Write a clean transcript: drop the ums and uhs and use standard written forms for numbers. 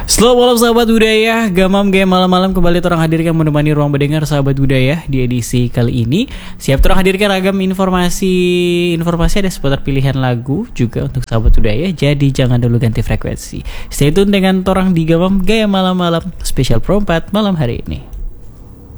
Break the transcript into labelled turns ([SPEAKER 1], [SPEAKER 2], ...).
[SPEAKER 1] Selamat malam sahabat budaya, Gamam Game malam-malam kembali orang hadirkan menemani ruang mendengar sahabat budaya di edisi kali ini. Siap orang hadirkan ragam informasi ada seputar pilihan lagu juga untuk sahabat budaya. Jadi jangan dulu ganti frekuensi. Stay tune dengan orang di Gamam Game malam-malam spesial Pro 4 malam hari ini.